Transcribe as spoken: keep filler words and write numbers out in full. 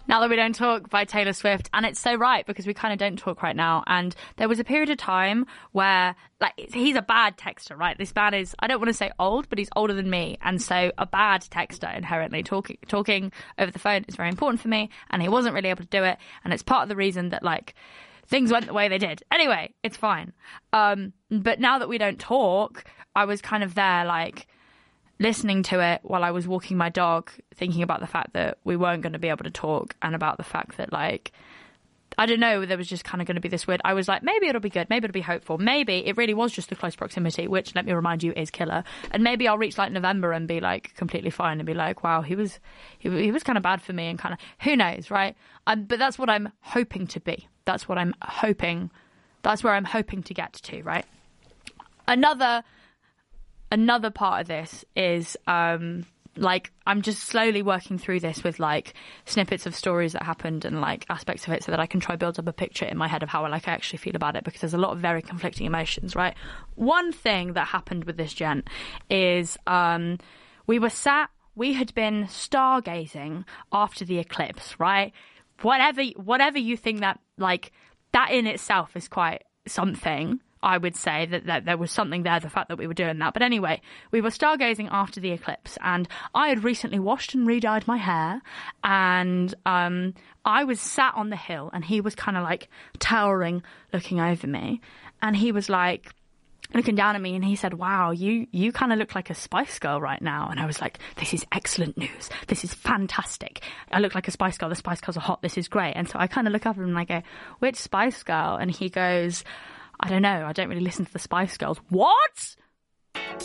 Now That We Don't Talk by Taylor Swift. And it's so right, because we kind of don't talk right now. And there was a period of time where, like, he's a bad texter, right? This man is, I don't want to say old, but he's older than me. And so a bad texter inherently. Talking, talking over the phone is very important for me. And he wasn't really able to do it. And it's part of the reason that, like, things went the way they did. Anyway, it's fine. Um, but now that we don't talk, I was kind of there, like, listening to it while I was walking my dog, thinking about the fact that we weren't going to be able to talk, and about the fact that, like, I don't know, there was just kind of going to be this weird, I was like, maybe it'll be good, maybe it'll be hopeful, maybe it really was just the close proximity, which, let me remind you, is killer, and maybe I'll reach, like, November and be, like, completely fine and be like, wow, he was he, he was kind of bad for me, and kind of, who knows, right? Um, but that's what I'm hoping to be. That's what I'm hoping, that's where I'm hoping to get to, right? Another... Another part of this is, um, like, I'm just slowly working through this with, like, snippets of stories that happened and, like, aspects of it, so that I can try build up a picture in my head of how, like, I actually feel about it, because there's a lot of very conflicting emotions, right? One thing that happened with this gent is um, we were sat, we had been stargazing after the eclipse, right? Whatever, whatever you think that, like, that in itself is quite something. I would say that, that there was something there, the fact that we were doing that. But anyway, we were stargazing after the eclipse, and I had recently washed and re-dyed my hair, and um, I was sat on the hill, and he was kind of like towering, looking over me, and he was like looking down at me, and he said, wow, you you kind of look like a Spice Girl right now. And I was like, this is excellent news. This is fantastic. I look like a Spice Girl. The Spice Girls are hot. This is great. And so I kind of look up at him and I go, which Spice Girl? And he goes, I don't know. I don't really listen to the Spice Girls. What?